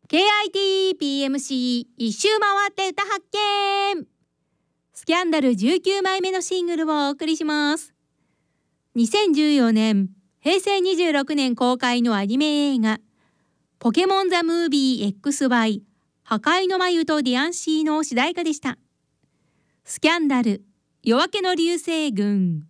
KITPMC 一周回って歌発見。スキャンダル19枚目のシングルをお送りします。2014年、平成26年公開のアニメ映画ポケモンザムービー XY 破壊の眉とディアンシーの主題歌でした。スキャンダル夜明けの流星群。